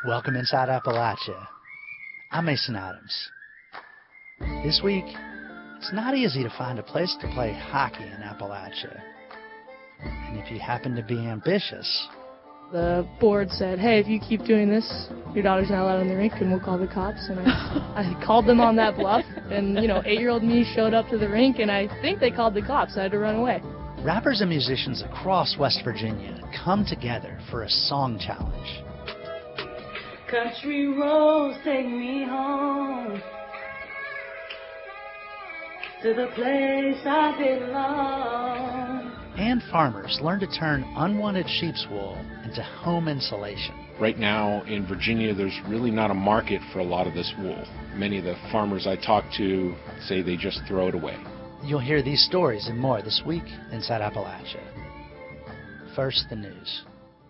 Welcome inside Appalachia. I'm Mason Adams. This week, it's not easy to find a place to play hockey in Appalachia. And if you happen to be ambitious, the board said, hey, if you keep doing this, your daughter's not allowed in the rink and we'll call the cops. And I called them on that bluff, and 8-year-old me showed up to the rink, and I think they called the cops. I had to run away. Rappers and musicians across West Virginia come together for a song challenge. Country roads take me home to the place I belong. And farmers learn to turn unwanted sheep's wool into home insulation. Right now in Virginia, there's really not a market for a lot of this wool. Many of the farmers I talk to say they just throw it away. You'll hear these stories and more this week inside Appalachia. First, the news.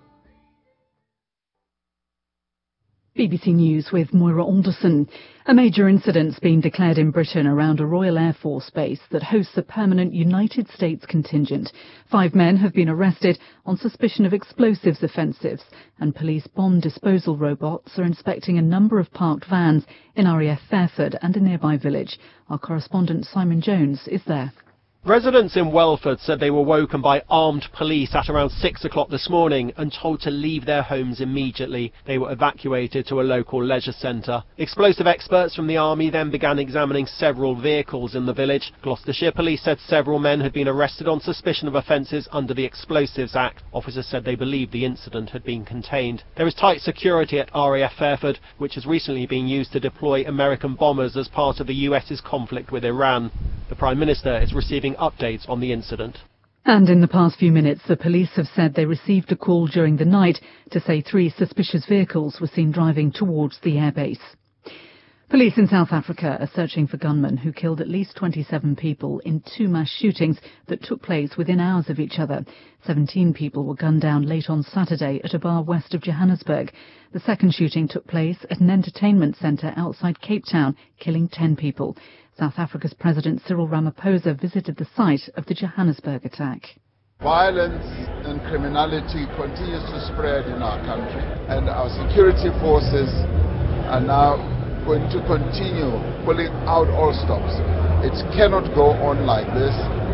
BBC News with Moira Alderson. A major incident's been declared in Britain around a Royal Air Force base that hosts a permanent United States contingent. 5 men have been arrested on suspicion of explosives offensives, and police bomb disposal robots are inspecting a number of parked vans in RAF Fairford and a nearby village. Our correspondent Simon Jones is there. Residents in Welford said they were woken by armed police at around 6 o'clock this morning and told to leave their homes immediately. They were evacuated to a local leisure centre. Explosive experts from the army then began examining several vehicles in the village. Gloucestershire police said several men had been arrested on suspicion of offences under the Explosives Act. Officers said they believed the incident had been contained. There is tight security at RAF Fairford, which has recently been used to deploy American bombers as part of the US's conflict with Iran. The Prime Minister is receiving updates on the incident. And in the past few minutes, the police have said they received a call during the night to say 3 suspicious vehicles were seen driving towards the airbase. Police in South Africa are searching for gunmen who killed at least 27 people in 2 mass shootings that took place within hours of each other. 17 people were gunned down late on Saturday at a bar west of Johannesburg. The second shooting took place at an entertainment centre outside Cape Town, killing 10 people. South Africa's President Cyril Ramaphosa visited the site of the Johannesburg attack. Violence and criminality continues to spread in our country, and our security forces are now going to continue pulling out all stops. It cannot go on like this,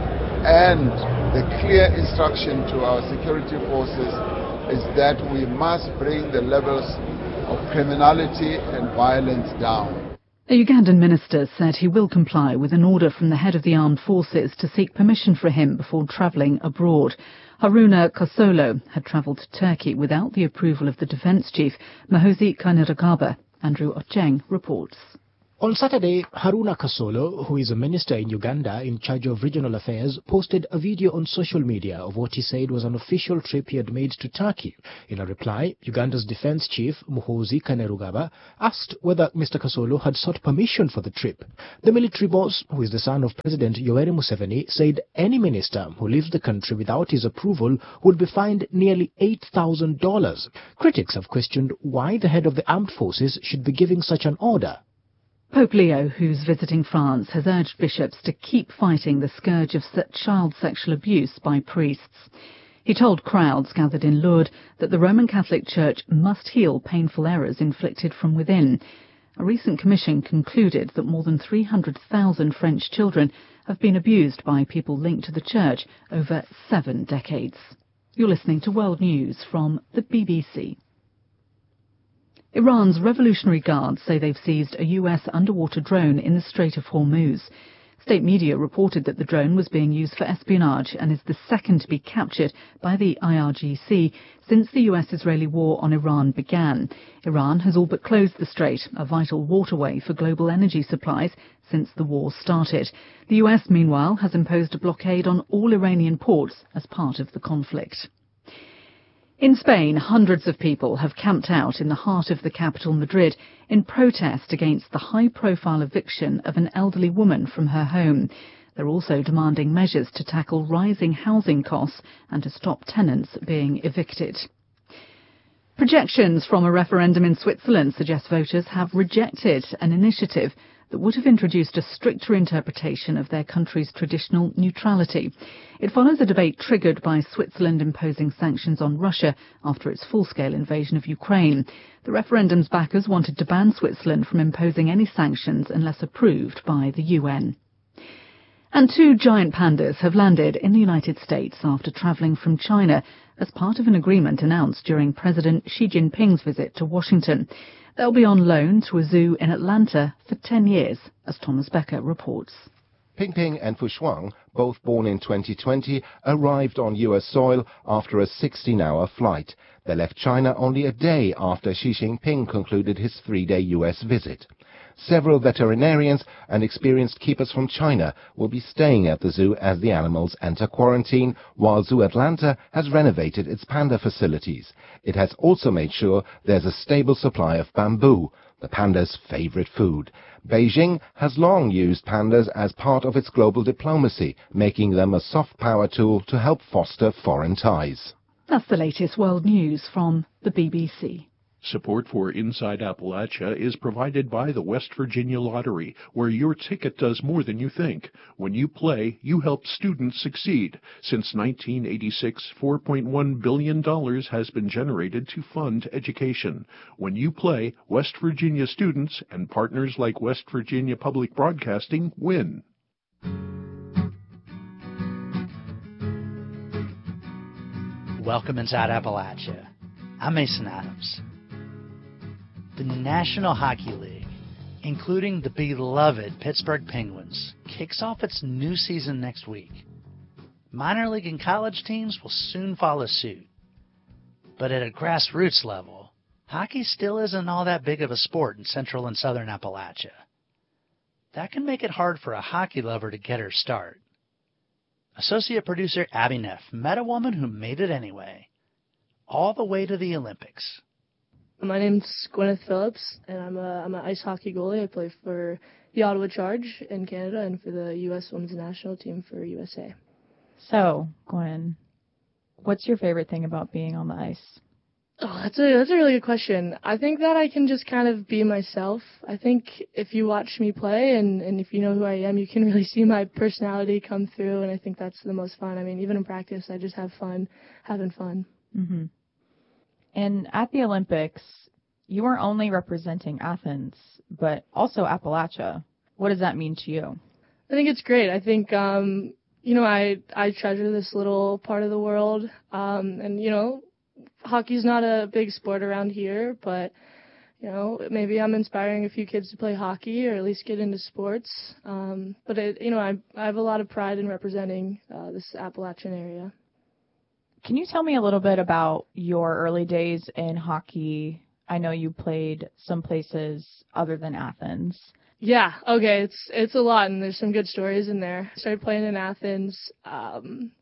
and the clear instruction to our security forces is that we must bring the levels of criminality and violence down. A Ugandan minister said he will comply with an order from the head of the armed forces to seek permission for him before travelling abroad. Haruna Kasolo had travelled to Turkey without the approval of the defence chief, Muhoozi Kainerugaba. Andrew Ocheng reports. On Saturday, Haruna Kasolo, who is a minister in Uganda in charge of regional affairs, posted a video on social media of what he said was an official trip he had made to Turkey. In a reply, Uganda's defense chief, Muhoozi Kainerugaba, asked whether Mr. Kasolo had sought permission for the trip. The military boss, who is the son of President Yoweri Museveni, said any minister who leaves the country without his approval would be fined nearly $8,000. Critics have questioned why the head of the armed forces should be giving such an order. Pope Leo, who's visiting France, has urged bishops to keep fighting the scourge of child sexual abuse by priests. He told crowds gathered in Lourdes that the Roman Catholic Church must heal painful errors inflicted from within. A recent commission concluded that more than 300,000 French children have been abused by people linked to the Church over 7 decades. You're listening to World News from the BBC. Iran's Revolutionary Guards say they've seized a US underwater drone in the Strait of Hormuz. State media reported that the drone was being used for espionage and is the second to be captured by the IRGC since the US-Israeli war on Iran began. Iran has all but closed the strait, a vital waterway for global energy supplies, since the war started. The US, meanwhile, has imposed a blockade on all Iranian ports as part of the conflict. In Spain, hundreds of people have camped out in the heart of the capital, Madrid, in protest against the high-profile eviction of an elderly woman from her home. They're also demanding measures to tackle rising housing costs and to stop tenants being evicted. Projections from a referendum in Switzerland suggest voters have rejected an initiative that would have introduced a stricter interpretation of their country's traditional neutrality. It follows a debate triggered by Switzerland imposing sanctions on Russia after its full-scale invasion of Ukraine. The referendum's backers wanted to ban Switzerland from imposing any sanctions unless approved by the UN. And 2 giant pandas have landed in the United States after travelling from China as part of an agreement announced during President Xi Jinping's visit to Washington. They'll be on loan to a zoo in Atlanta for 10 years, as Thomas Becker reports. Pingping and Fushuang, both born in 2020, arrived on U.S. soil after a 16-hour flight. They left China only a day after Xi Jinping concluded his 3-day U.S. visit. Several veterinarians and experienced keepers from China will be staying at the zoo as the animals enter quarantine, while Zoo Atlanta has renovated its panda facilities. It has also made sure there's a stable supply of bamboo, the pandas' favorite food. Beijing has long used pandas as part of its global diplomacy, making them a soft power tool to help foster foreign ties. That's the latest world news from the BBC. Support for Inside Appalachia is provided by the West Virginia Lottery, where your ticket does more than you think. When you play, you help students succeed. Since 1986, $4.1 billion has been generated to fund education. When you play, West Virginia students and partners like West Virginia Public Broadcasting win. Welcome Inside Appalachia. I'm Mason Adams. The National Hockey League, including the beloved Pittsburgh Penguins, kicks off its new season next week. Minor league and college teams will soon follow suit. But at a grassroots level, hockey still isn't all that big of a sport in central and southern Appalachia. That can make it hard for a hockey lover to get her start. Associate producer Abby Neff met a woman who made it anyway, all the way to the Olympics. My name's Gwyneth Phillips, and I'm an ice hockey goalie. I play for the Ottawa Charge in Canada and for the U.S. Women's National Team for USA. So, Gwen, what's your favorite thing about being on the ice? Oh, that's a really good question. I think that I can just kind of be myself. I think if you watch me play and if you know who I am, you can really see my personality come through, and I think that's the most fun. I mean, even in practice, I just have fun having fun. Mm-hmm. And at the Olympics, you weren't only representing Athens, but also Appalachia. What does that mean to you? I think it's great. I think, I treasure this little part of the world. Hockey's not a big sport around here, but, maybe I'm inspiring a few kids to play hockey or at least get into sports. I have a lot of pride in representing this Appalachian area. Can you tell me a little bit about your early days in hockey? I know you played some places other than Athens. Yeah, okay, it's a lot, and there's some good stories in there. I started playing in Athens, I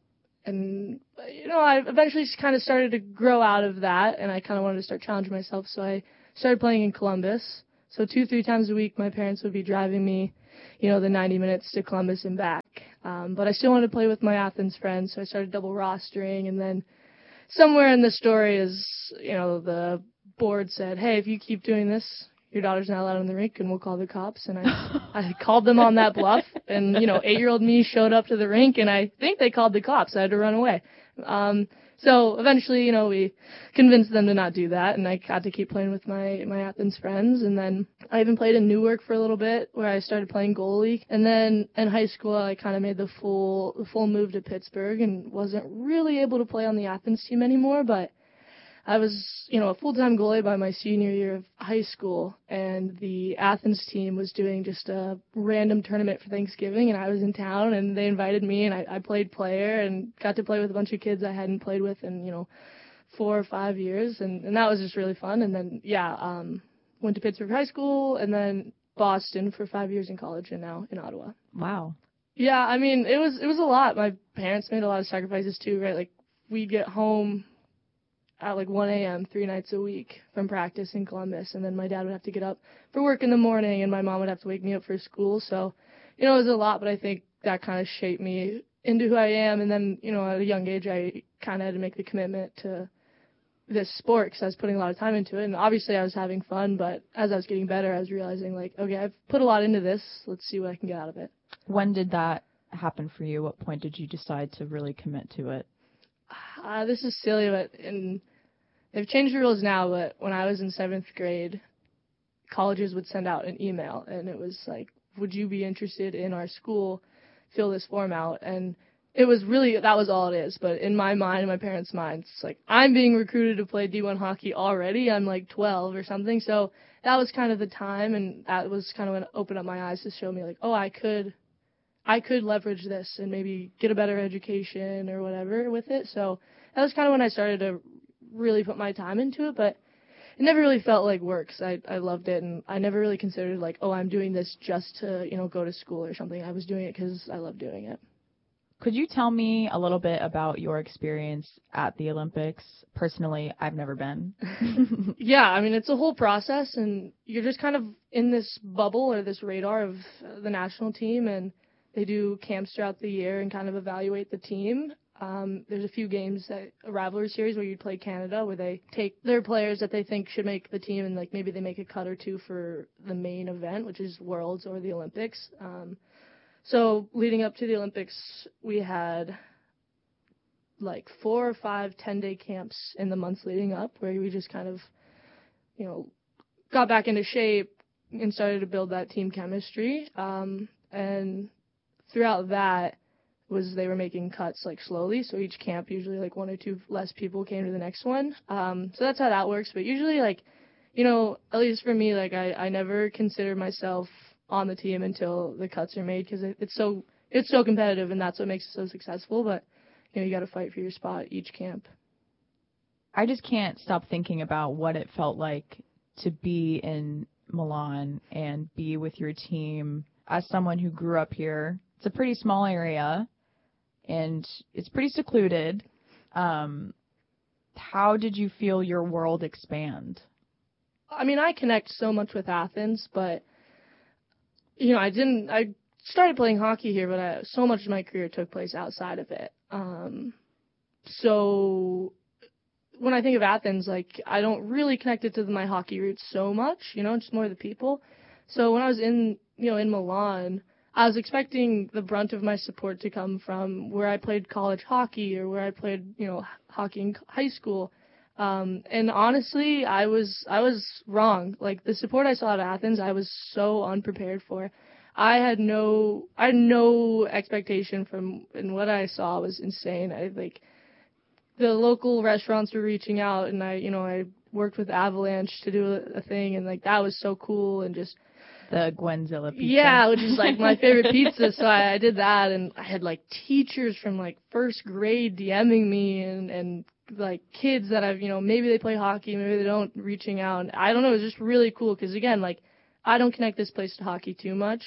eventually kind of started to grow out of that, and I kind of wanted to start challenging myself, so I started playing in Columbus. So 2-3 times a week, my parents would be driving me, the 90 minutes to Columbus and back. But I still wanted to play with my Athens friends, so I started double rostering, and then somewhere in the story is, the board said, hey, if you keep doing this, your daughter's not allowed in the rink, and we'll call the cops. And I called them on that bluff, and, 8-year-old me showed up to the rink, and I think they called the cops. I had to run away. So eventually, we convinced them to not do that, and I got to keep playing with my Athens friends. And then I even played in Newark for a little bit, where I started playing goalie. And then in high school, I kind of made the full move to Pittsburgh and wasn't really able to play on the Athens team anymore, but I was, a full-time goalie by my senior year of high school, and the Athens team was doing just a random tournament for Thanksgiving, and I was in town, and they invited me, and I played player and got to play with a bunch of kids I hadn't played with in, 4 or 5 years, and that was just really fun. And then, went to Pittsburgh High School, and then Boston for 5 years in college, and now in Ottawa. Wow. Yeah, I mean, it was a lot. My parents made a lot of sacrifices, too, right? Like, we'd get home at 1 a.m. 3 nights a week from practice in Columbus, and then my dad would have to get up for work in the morning, and my mom would have to wake me up for school. So, it was a lot, but I think that kind of shaped me into who I am. And then, at a young age, I kind of had to make the commitment to this sport because I was putting a lot of time into it, and obviously I was having fun, but as I was getting better, I was realizing, like, okay, I've put a lot into this. Let's see what I can get out of it. When did that happen for you? What point did you decide to really commit to it? This is silly, but they've changed the rules now, but when I was in 7th grade, colleges would send out an email, and it was like, would you be interested in our school? Fill this form out. And it was really, that was all it is. But in my mind, in my parents' minds, it's like, I'm being recruited to play D1 hockey already. I'm like 12 or something. So that was kind of the time, and that was kind of when it opened up my eyes to show me, like, oh, I could leverage this and maybe get a better education or whatever with it. So that was kind of when I started to really put my time into it, but it never really felt like work. I loved it, and I never really considered, like, oh, I'm doing this just to, go to school or something. I was doing it because I love doing it. Could you tell me a little bit about your experience at the Olympics? Personally, I've never been. Yeah, I mean, it's a whole process, and you're just kind of in this bubble or this radar of the national team, and they do camps throughout the year and kind of evaluate the team. There's a few games, a rivalry series where you play Canada, where they take their players that they think should make the team, and like maybe they make a cut or two for the main event, which is Worlds or the Olympics. So leading up to the Olympics, we had like 4 or 5 10-day camps in the months leading up, where we just kind of, got back into shape and started to build that team chemistry. And throughout that, they were making cuts like slowly, so each camp usually like 1 or 2 less people came to the next one. So that's how that works. But usually, like, at least for me, like I never consider myself on the team until the cuts are made, because it's so competitive, and that's what makes it so successful. But you got to fight for your spot each camp. I just can't stop thinking about what it felt like to be in Milan and be with your team. As someone who grew up here, it's a pretty small area, and it's pretty secluded. How did you feel your world expand? I mean, I connect so much with Athens, but, I started playing hockey here, but so much of my career took place outside of it. So when I think of Athens, like, I don't really connect it to my hockey roots so much, just more the people. So when I was in Milan, I was expecting the brunt of my support to come from where I played college hockey or where I played, hockey in high school. And honestly, I was wrong. Like, the support I saw at Athens, I was so unprepared for. I had no expectation from, and what I saw was insane. The local restaurants were reaching out, and I worked with Avalanche to do a thing, and like, that was so cool, and just the Gwenzilla pizza. Yeah, which is like my favorite pizza. So I did that, and I had like teachers from like first grade DMing me, and like kids that I've, maybe they play hockey, maybe they don't, reaching out. And I don't know, it was just really cool, because again, like, I don't connect this place to hockey too much,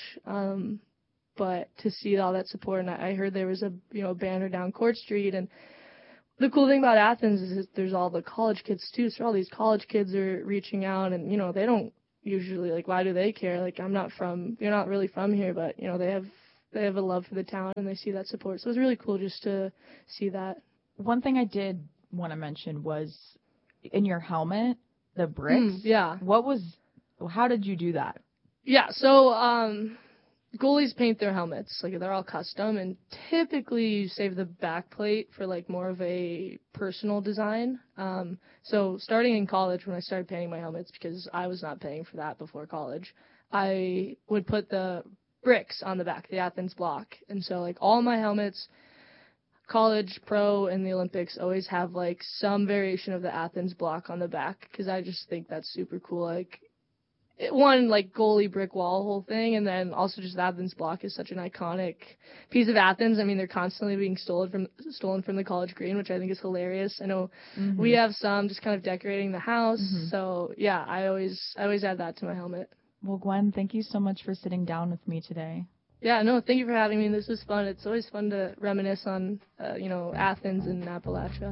but to see all that support, and I heard there was a banner down Court Street, and the cool thing about Athens is there's all the college kids too, so all these college kids are reaching out, and they don't usually, like, why do they care? Like, you're not really from here, but they have a love for the town, and they see that support. So it was really cool just to see that. One thing I did want to mention was in your helmet, the bricks. Yeah. How did you do that? Yeah, so goalies paint their helmets, like, they're all custom, and typically you save the back plate for like more of a personal design. So starting in college, when I started painting my helmets, because I was not paying for that before college, I would put the bricks on the back, the Athens block. And so like all my helmets, college, pro, and the Olympics, always have like some variation of the Athens block on the back, because I just think that's super cool. Like, one, like, goalie brick wall whole thing, and then also just the Athens block is such an iconic piece of Athens. I mean, they're constantly being stolen from the College Green, which I think is hilarious. I know we have some just kind of decorating the house. So yeah, I always add that to my helmet. Well, Gwen, thank you so much for sitting down with me today. Yeah, no, thank you for having me. This was fun. It's always fun to reminisce on Athens and Appalachia.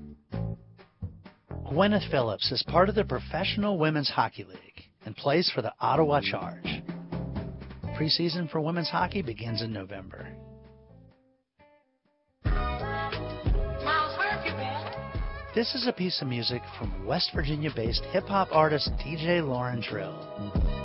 Gwyneth Phillips is part of the Professional Women's Hockey League and plays for the Ottawa Charge. Preseason for women's hockey begins in November. Miles, where have you been? This is a piece of music from West Virginia-based hip-hop artist DJ Lauren Trill.